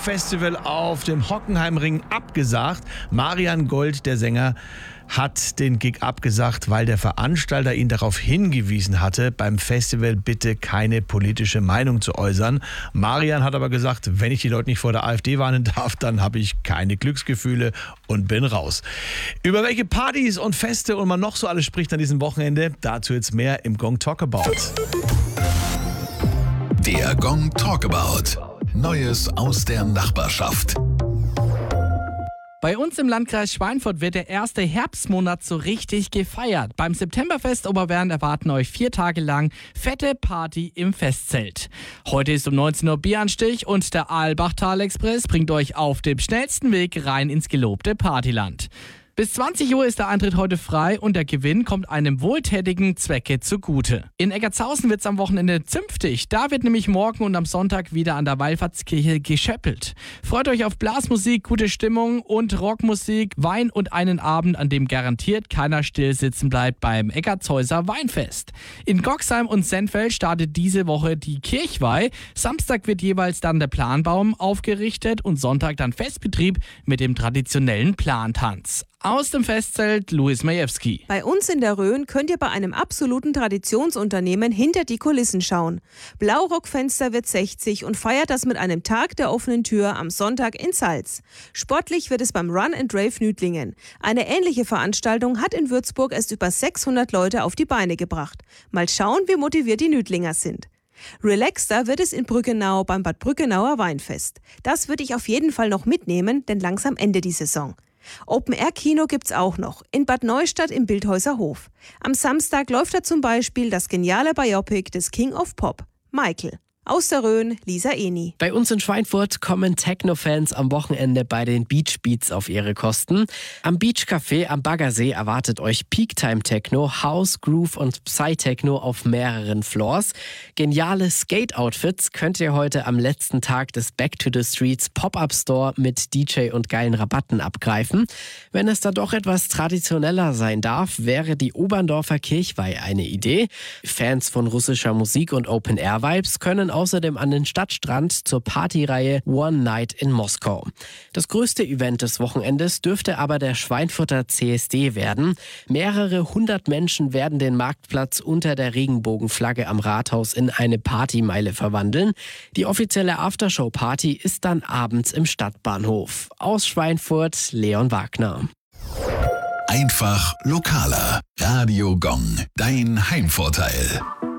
Festival auf dem Hockenheimring abgesagt. Marian Gold, der Sänger, hat den Gig abgesagt, weil der Veranstalter ihn darauf hingewiesen hatte, beim Festival bitte keine politische Meinung zu äußern. Marian hat aber gesagt, wenn ich die Leute nicht vor der AfD warnen darf, dann habe ich keine Glücksgefühle und bin raus. Über welche Partys und Feste und man noch so alles spricht an diesem Wochenende, dazu jetzt mehr im Gong Talkabout. Der Gong Talkabout. Neues aus der Nachbarschaft. Bei uns im Landkreis Schweinfurt wird der erste Herbstmonat so richtig gefeiert. Beim Septemberfest Oberwern erwarten euch 4 Tage lang fette Party im Festzelt. Heute ist um 19 Uhr Bieranstich und der Aalbachtal-Express bringt euch auf dem schnellsten Weg rein ins gelobte Partyland. Bis 20 Uhr ist der Eintritt heute frei und der Gewinn kommt einem wohltätigen Zwecke zugute. In Eckartshausen wird es am Wochenende zünftig. Da wird nämlich morgen und am Sonntag wieder an der Wallfahrtskirche geschöppelt. Freut euch auf Blasmusik, gute Stimmung und Rockmusik, Wein und einen Abend, an dem garantiert keiner still sitzen bleibt beim Eckartshäuser Weinfest. In Goxheim und Sennfeld startet diese Woche die Kirchweih. Samstag wird jeweils dann der Planbaum aufgerichtet und Sonntag dann Festbetrieb mit dem traditionellen Plantanz. Aus dem Festzelt Luis Majewski. Bei uns in der Rhön könnt ihr bei einem absoluten Traditionsunternehmen hinter die Kulissen schauen. Blaurockfenster wird 60 und feiert das mit einem Tag der offenen Tür am Sonntag in Salz. Sportlich wird es beim Run and Rave Nüdlingen. Eine ähnliche Veranstaltung hat in Würzburg erst über 600 Leute auf die Beine gebracht. Mal schauen, wie motiviert die Nüdlinger sind. Relaxter wird es in Brückenau beim Bad Brückenauer Weinfest. Das würde ich auf jeden Fall noch mitnehmen, denn langsam endet die Saison. Open-Air-Kino gibt's auch noch, in Bad Neustadt im Bildhäuser Hof. Am Samstag läuft da zum Beispiel das geniale Biopic des King of Pop, Michael. Aus der Rhön, Lisa Eni. Bei uns in Schweinfurt kommen Techno-Fans am Wochenende bei den Beach Beats auf ihre Kosten. Am Beach Café am Baggersee erwartet euch Peak-Time-Techno, House, Groove und Psy-Techno auf mehreren Floors. Geniale Skate-Outfits könnt ihr heute am letzten Tag des Back to the Streets Pop-Up-Store mit DJ und geilen Rabatten abgreifen. Wenn es dann doch etwas traditioneller sein darf, wäre die Oberndorfer Kirchweih eine Idee. Fans von russischer Musik und Open-Air-Vibes können außerdem an den Stadtstrand zur Partyreihe One Night in Moskau. Das größte Event des Wochenendes dürfte aber der Schweinfurter CSD werden. Mehrere 100 Menschen werden den Marktplatz unter der Regenbogenflagge am Rathaus in eine Partymeile verwandeln. Die offizielle Aftershow-Party ist dann abends im Stadtbahnhof. Aus Schweinfurt, Leon Wagner. Einfach lokaler. Radio Gong, dein Heimvorteil.